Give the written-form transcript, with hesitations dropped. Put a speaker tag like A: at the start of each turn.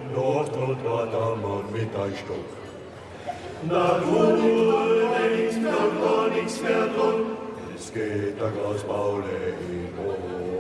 A: dort am Mond mit dein Stock. Na du denkst mir gar nichts mehr dran, es geht der Glasbaule in Rot.